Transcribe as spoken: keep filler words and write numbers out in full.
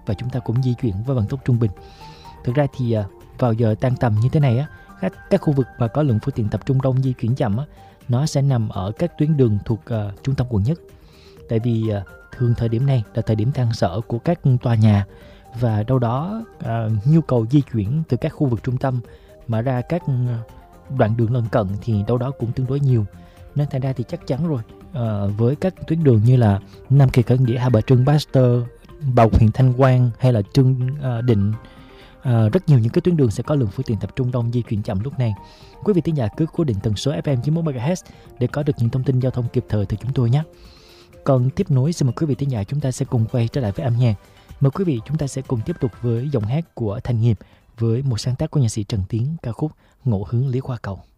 và chúng ta cũng di chuyển với vận tốc trung bình. Thực ra thì vào giờ tan tầm như thế này á, các, các khu vực mà có lượng phương tiện tập trung đông di chuyển chậm á, nó sẽ nằm ở các tuyến đường thuộc uh, trung tâm quận nhất. Tại vì uh, thường thời điểm này là thời điểm tan sở của các tòa nhà, và đâu đó uh, nhu cầu di chuyển từ các khu vực trung tâm mà ra các uh, đoạn đường lân cận thì đâu đó cũng tương đối nhiều. Nên thành ra thì chắc chắn rồi, uh, với các tuyến đường như là Nam Kỳ Khởi Nghĩa, Hai Bà Trưng, Baxter, Bầu Huyện Thanh Quang hay là Trương uh, Định, uh, rất nhiều những cái tuyến đường sẽ có lượng phương tiện tập trung đông di chuyển chậm lúc này. Quý vị thính giả cứ cố định tần số ép em chín mươi mốt mê ga héc để có được những thông tin giao thông kịp thời từ chúng tôi nhé. Còn tiếp nối, xin mời quý vị thính giả chúng ta sẽ cùng quay trở lại với âm nhạc. Mời quý vị chúng ta sẽ cùng tiếp tục với giọng hát của Thanh Nghiệp với một sáng tác của nhạc sĩ Trần Tiến, ca khúc Ngộ Hướng Lý Qua Cầu.